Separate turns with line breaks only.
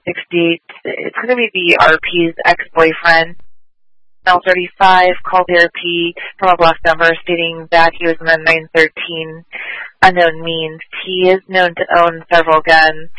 date. It's going to be the RP's ex-boyfriend. Male 35, called the RP from a block number stating that he was in a 913 unknown means. He is known to own several guns.